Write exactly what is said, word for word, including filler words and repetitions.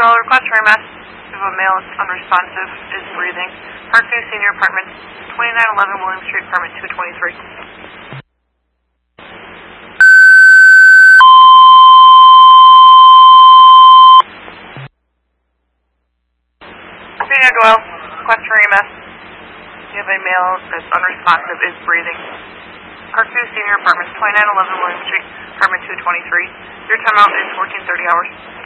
Well, request for a mess. We have a male that's unresponsive, is breathing. Parkview Senior Apartments, twenty-nine eleven William Street, Apartment two twenty-three. Senior Doyle, request for E M S. You have a male that's unresponsive, is breathing. Parkview Senior Apartments, twenty-nine eleven William Street, Apartment two twenty-three. Your timeout is fourteen thirty hours.